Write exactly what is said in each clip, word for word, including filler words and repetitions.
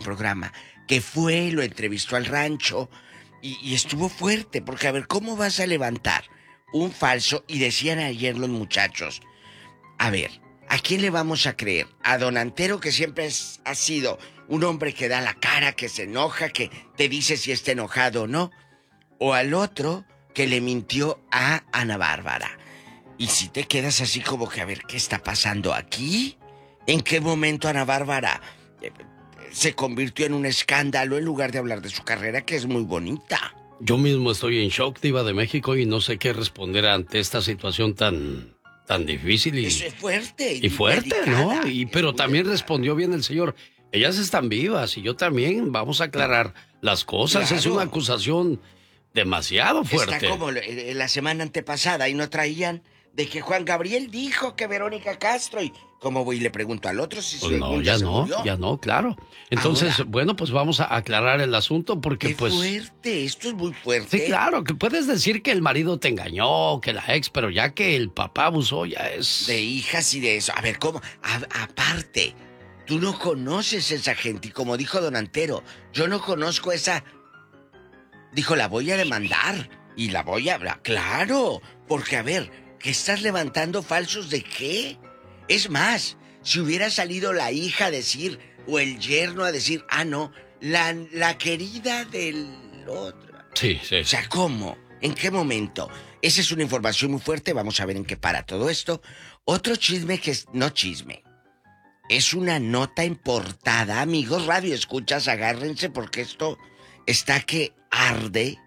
programa, que fue, lo entrevistó al rancho y, y estuvo fuerte, porque a ver, ¿cómo vas a levantar un falso? Y decían ayer los muchachos, a ver, ¿a quién le vamos a creer? ¿A don Antero, que siempre es, ha sido un hombre que da la cara, que se enoja, que te dice si está enojado o no? ¿O al otro que le mintió a Ana Bárbara? Y si te quedas así como que, a ver, ¿qué está pasando aquí? ¿En qué momento Ana Bárbara eh, se convirtió en un escándalo en lugar de hablar de su carrera, que es muy bonita? Yo mismo estoy en shock, Diva de México, y no sé qué responder ante esta situación tan... tan difícil y... Eso es fuerte. Y, y fuerte, delicada, ¿no? Y, pero también delicada. Respondió bien el señor. Ellas están vivas y yo también. Vamos a aclarar las cosas. Claro. Es una acusación demasiado fuerte. Está como la semana antepasada y no traían de que Juan Gabriel dijo que Verónica Castro, y ¿cómo voy y le pregunto al otro si pues no, ya no, murió? Ya no, claro. Entonces, ahora, bueno, pues vamos a aclarar el asunto porque qué pues... fuerte, esto es muy fuerte. Sí, claro, que puedes decir que el marido te engañó, que la ex, pero ya que el papá abusó ya es... De hijas y de eso. A ver, ¿cómo? A, aparte, tú no conoces a esa gente y como dijo don Antero, yo no conozco esa... Dijo, la voy a demandar y la voy a... Claro, porque a ver... ¿Qué estás levantando falsos de qué? Es más, si hubiera salido la hija a decir, o el yerno a decir, ah, no, la, la querida del otro. Sí, sí. O sea, ¿cómo? ¿En qué momento? Esa es una información muy fuerte, vamos a ver en qué para todo esto. Otro chisme que es, no chisme, es una nota en portada. Amigos, radio escuchas, agárrense porque esto está que arde.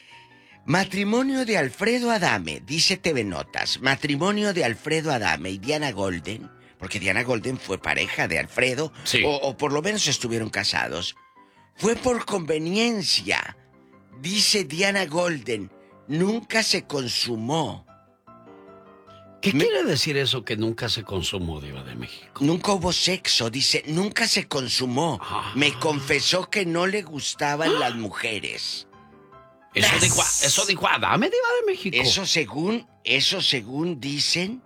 Matrimonio de Alfredo Adame, dice T V Notas. Matrimonio de Alfredo Adame y Diana Golden, porque Diana Golden fue pareja de Alfredo, sí. o, o por lo menos estuvieron casados. Fue por conveniencia, dice Diana Golden, nunca se consumó. ¿Qué Me... quiere decir eso que nunca se consumó, Diva de México? Nunca hubo sexo, dice, nunca se consumó. Ah. Me confesó que no le gustaban ah. las mujeres. Eso dijo, eso dijo Adame, Diva de México. Eso según, eso según dicen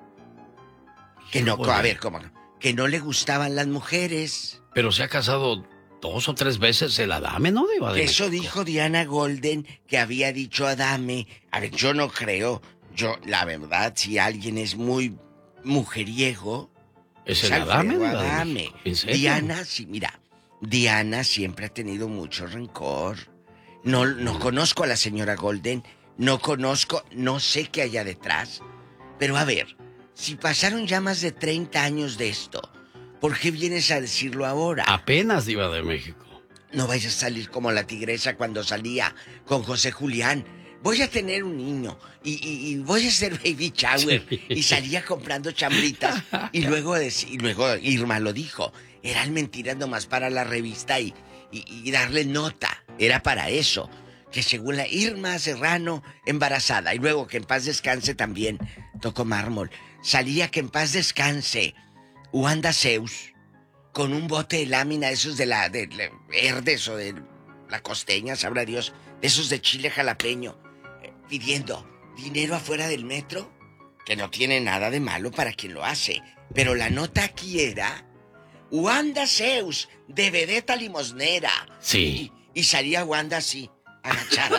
que no, a ver, ¿cómo no? Que no le gustaban las mujeres. Pero se ha casado dos o tres veces el Adame, ¿no, Diva de Eso México? dijo Diana Golden, que había dicho Adame. A ver, yo no creo, yo, la verdad, si alguien es muy mujeriego... ¿Es el Adame? Adame. ¿En serio? Diana, sí, mira, Diana siempre ha tenido mucho rencor. No, no conozco a la señora Golden, no conozco, no sé qué haya detrás. Pero a ver, si pasaron ya más de treinta años de esto, ¿por qué vienes a decirlo ahora? Apenas, Diva de México. No vayas a salir como la tigresa cuando salía con José Julián. Voy a tener un niño y, y, y voy a hacer baby shower. Sí. Y salía comprando chambritas. Y luego, y luego Irma lo dijo. Eran mentiras nomás para la revista y, y, y darle nota. Era para eso, que según la Irma Serrano embarazada, y luego que en paz descanse también, tocó mármol, salía que en paz descanse Wanda Zeus, con un bote de lámina, esos de la, de, de Verdes o de la Costeña, sabrá Dios, de esos de chile jalapeño, eh, pidiendo dinero afuera del metro, que no tiene nada de malo para quien lo hace, pero la nota aquí era, Wanda Zeus, de vedeta limosnera. Sí. Y, Y salía Wanda así, agachada.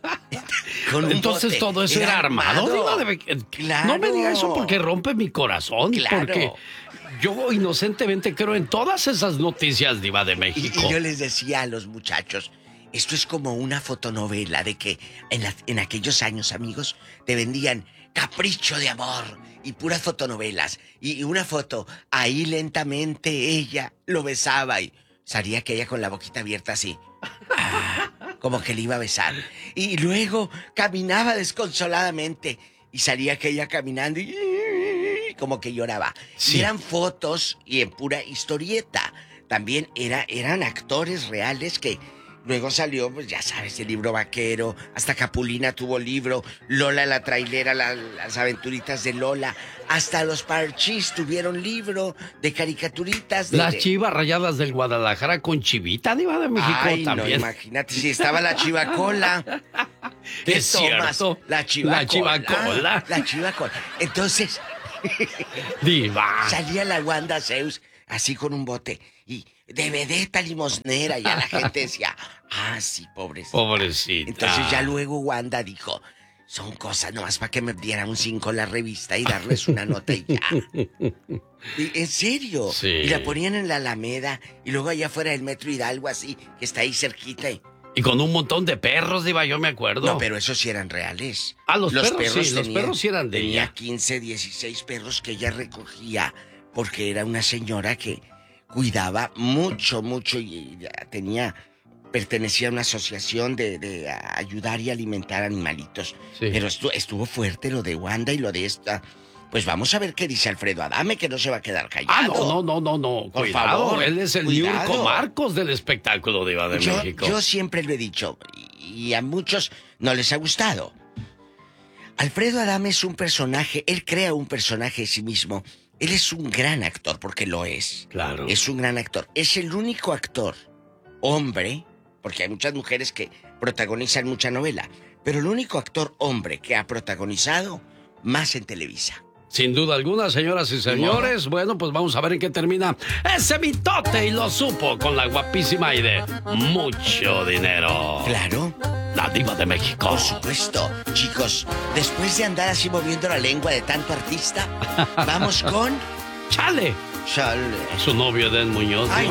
Con Entonces bote. Todo eso era, era armado. armado. De... Claro. No me diga eso porque rompe mi corazón. Claro. Porque yo inocentemente creo en todas esas noticias, Diva de México. Y, y yo les decía a los muchachos, esto es como una fotonovela de que en, la, en aquellos años, amigos, te vendían Capricho de Amor y puras fotonovelas. Y, y una foto, ahí lentamente ella lo besaba y salía que ella con la boquita abierta así. Ah, como que le iba a besar. Y luego caminaba desconsoladamente y salía aquella caminando y como que lloraba. Sí. Eran fotos y en pura historieta. También era, eran actores reales que luego salió, pues ya sabes, el libro vaquero, hasta Capulina tuvo libro, Lola la trailera, la, las aventuritas de Lola, hasta los Parchís tuvieron libro de caricaturitas. De, las de... Chivas Rayadas del Guadalajara con Chivita, Diva de México. Ay, también. No, imagínate si estaba la Chivacola. ¿Qué es tomas? Cierto. La Chivacola. La Chivacola. La Chivacola. Entonces, Diva. salía la Wanda Zeus así con un bote y de vedeta limosnera. Y a la gente decía, ah, sí, pobrecita. Pobrecita. Entonces ya luego Wanda dijo, son cosas nomás para que me diera un cinco en la revista y darles una nota y ya. Y, en serio. Sí. Y la ponían en la Alameda y luego allá afuera del Metro Hidalgo, así, que está ahí cerquita. Y, y con un montón de perros, Diva, yo me acuerdo. No, pero esos sí eran reales. Ah, los, los perros, perros sí, tenían, los perros sí eran de tenía ella. quince, dieciséis perros que ella recogía porque era una señora que cuidaba mucho, mucho y tenía... pertenecía a una asociación de, de ayudar y alimentar animalitos. Sí. Pero estuvo, estuvo fuerte lo de Wanda y lo de esta. Pues vamos a ver qué dice Alfredo Adame, que no se va a quedar callado. Ah, no, no, no, no, no. Por cuidado, favor, él es el Niurko Marcos del espectáculo Diva de yo, México. Yo siempre lo he dicho, y a muchos no les ha gustado. Alfredo Adame es un personaje, él crea un personaje de sí mismo. Él es un gran actor, porque lo es. Claro. Es un gran actor. Es el único actor, hombre, porque hay muchas mujeres que protagonizan mucha novela, pero el único actor hombre que ha protagonizado más en Televisa. Sin duda alguna, señoras y señores. Bueno, pues vamos a ver en qué termina ese mitote y lo supo con la guapísima y de mucho dinero. Claro. La Diva de México. Por supuesto. Chicos, después de andar así moviendo la lengua de tanto artista, vamos con... ¡Chale! Chale. Su novio, Eden Muñoz. Ay,